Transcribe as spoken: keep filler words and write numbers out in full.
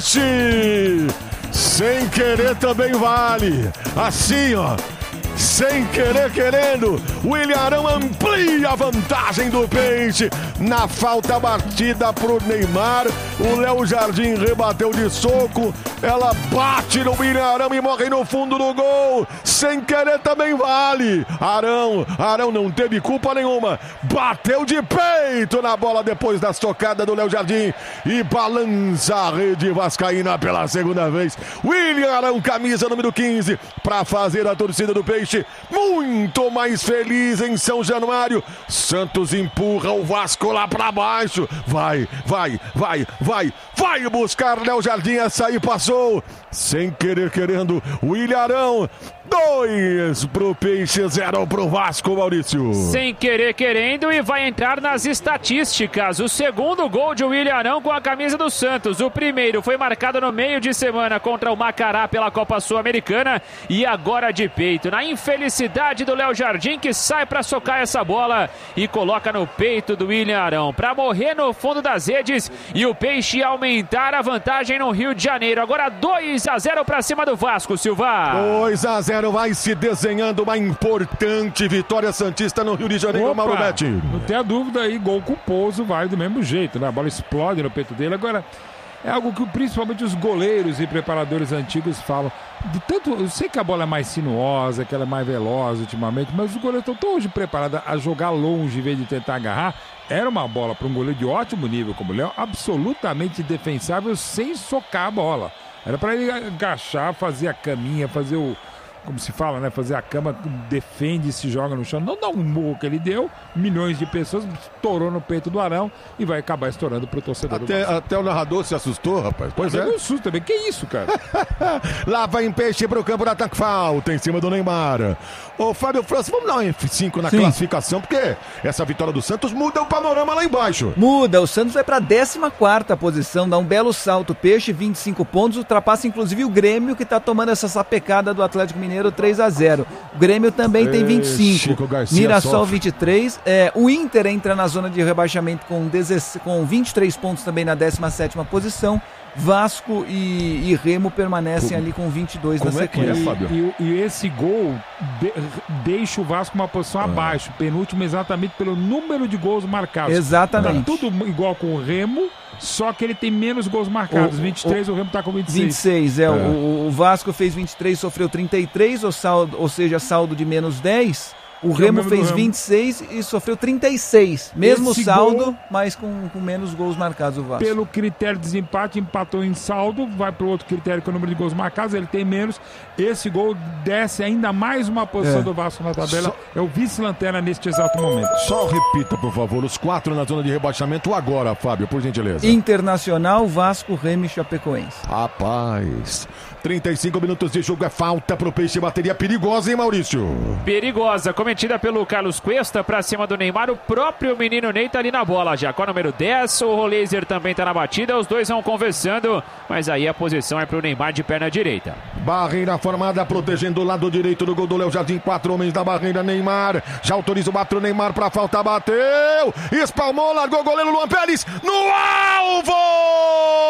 Peixe! Sem querer também vale. Assim, ó. Sem querer, querendo, o Ilharão amplia a vantagem do Peixe. Na falta batida pro Neymar, o Léo Jardim rebateu de soco. Ela bate no Ilharão e morre no fundo do gol. Sem querer também vale. Arão, Arão não teve culpa nenhuma. Bateu de peito na bola depois da estocada do Léo Jardim. E balança a rede vascaína pela segunda vez. William Arão, camisa número quinze, para fazer a torcida do Peixe muito mais feliz em São Januário. Santos empurra o Vasco lá pra baixo. Vai, vai, vai, vai, vai buscar Léo Jardim. Essa aí passou. Sem querer, querendo, o Ilharão. Dois pro Peixe, zero pro Vasco, Maurício. Sem querer, querendo, e vai entrar nas estatísticas. O segundo gol de William Arão com a camisa do Santos. O primeiro foi marcado no meio de semana contra o Macará pela Copa Sul-Americana. E agora de peito, na infelicidade do Léo Jardim, que sai para socar essa bola e coloca no peito do William Arão, para morrer no fundo das redes e o Peixe aumentar a vantagem no Rio de Janeiro. Agora dois a zero para cima do Vasco, Silva. dois a zero. Vai se desenhando uma importante vitória santista no Rio de Janeiro, Mauro Betti. Não tem a dúvida aí, gol culposo, vai do mesmo jeito, né? A bola explode no peito dele. Agora, é algo que principalmente os goleiros e preparadores antigos falam. De tanto, eu sei que a bola é mais sinuosa, que ela é mais veloz ultimamente, mas os goleiros estão tão hoje preparados a jogar longe em vez de tentar agarrar. Era uma bola para um goleiro de ótimo nível como o Léo, absolutamente defensável sem socar a bola. Era para ele agachar, fazer a caminha, fazer o... como se fala, né? Fazer a cama, defende e se joga no chão. Não dá um murro que ele deu, milhões de pessoas, estourou no peito do Arão e vai acabar estourando pro torcedor. Até, até o narrador se assustou, rapaz. Pois é. Um susto também. Que isso, cara? Lá vai em Peixe pro campo do ataque, falta em cima do Neymar. Ô, Fábio França, vamos dar um F cinco na Sim. classificação, porque essa vitória do Santos muda o panorama lá embaixo. Muda, o Santos vai pra décima quarta posição, dá um belo salto. Peixe, vinte e cinco pontos, ultrapassa inclusive o Grêmio, que tá tomando essa sapecada do Atlético Mineiro, três a zero. O Grêmio também Ei, tem vinte e cinco. Mirassol sofre. vinte e três. É, o Inter entra na zona de rebaixamento com, dezesseis, com vinte e três pontos também na décima sétima posição. Vasco e, e Remo permanecem Como? ali com vinte e dois Como na sequência. É, Fábio? E, e, e esse gol de, deixa o Vasco uma posição ah. abaixo, penúltimo exatamente pelo número de gols marcados. Exatamente. Tá tudo igual com o Remo, só que ele tem menos gols marcados. O, vinte e três, o, o Remo tá com vinte e seis. vinte e seis, é. é. O, o Vasco fez vinte e três, sofreu trinta e três, ou, saldo, ou seja, saldo de menos dez. O que Remo é o fez Remo. vinte e seis e sofreu trinta e seis. Mesmo Esse saldo, gol, mas com, com menos gols marcados o Vasco. Pelo critério de desempate, empatou em saldo, vai para o outro critério que é o número de gols marcados, ele tem menos. Esse gol desce ainda mais uma posição é. do Vasco na tabela. Só... É o vice-lanterna neste exato momento. Só repita, por favor, os quatro na zona de rebaixamento agora, Fábio, por gentileza. Internacional, Vasco, Remo e Chapecoense. Rapaz, trinta e cinco minutos de jogo, é falta pro Peixe, bateria perigosa, hein, Maurício? Perigosa, cometida pelo Carlos Cuesta pra cima do Neymar. O próprio menino Ney tá ali na bola já, com a número dez. O Roleiser também tá na batida, os dois vão conversando, mas aí a posição é pro Neymar de perna direita. Barreira formada, protegendo o lado direito do gol do Léo Jardim. Quatro homens da barreira, Neymar já autoriza o bate, o Neymar pra falta, bateu, espalmou, largou o goleiro Luan Pérez no alvo!